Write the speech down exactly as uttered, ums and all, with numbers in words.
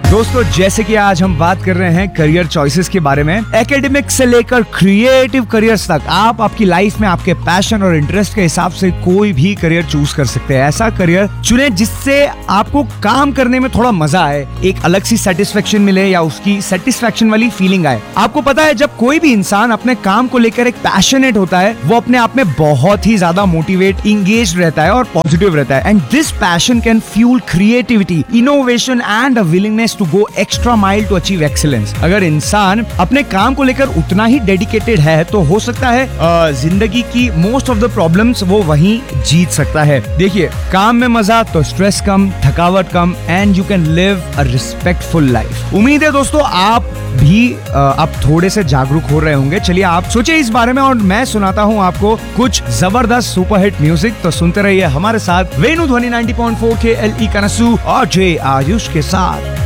दोस्तों, जैसे कि आज हम बात कर रहे हैं करियर चॉइसेस के बारे में, एकेडमिक से लेकर क्रिएटिव करियर्स तक, आप आपकी लाइफ में आपके पैशन और इंटरेस्ट के हिसाब से कोई भी करियर चूज कर सकते हैं। ऐसा करियर चुने जिससे आपको काम करने में थोड़ा मजा आए, एक अलग सी सेटिस्फेक्शन मिले या उसकी सेटिस्फेक्शन वाली फीलिंग आए। आपको पता है, जब कोई भी इंसान अपने काम को लेकर एक पैशनेट होता है, वो अपने आप में बहुत ही ज्यादा मोटिवेट, इंगेज रहता है और पॉजिटिव रहता है। And this passion can fuel creativity, innovation and a willingness to go extra mile to achieve excellence. अगर इंसान अपने काम को लेकर उतना ही डेडिकेटेड है तो हो सकता है आ, जिंदगी की मोस्ट ऑफ द प्रॉब्लम्स वो वहीं जीत सकता है। देखिए, काम में मजा तो स्ट्रेस कम, थकावट कम, and you can live a respectful life. उम्मीद है दोस्तों आप भी आ, अब थोड़े से जागरूक हो रहे होंगे। चलिए आप सोचिए इस बारे में और मैं सुनाता हूँ आपको कुछ जबरदस्त सुपरहिट म्यूजिक। तो सुनते रहिए हमारे साथ वेणु ध्वनि नाइंटी पॉइंट फोर के एल ई कनसू और जे आयुष के साथ।